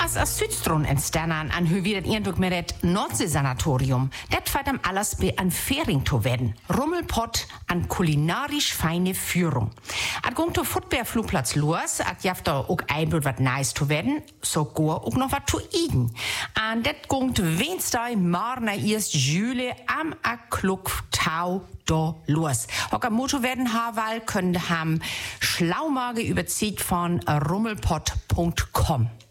as Südstron entstanden an hur vi det ändå med ett Nordsee-Sanatorium. Det war dem alles bei an Fering zu werden. Rummelpott an kulinarisch feine Führung. At gongt to Footballflugplatz los, at jaft da auch einblut wat nice zu werden, so go auch noch wat zu eden. An det gongt Wednesday, Marna 1. Juli am a Kluk Tau da los. Hocker Motto werden Haarwahl können haben Schlaumage überzieht von rummelpott.com.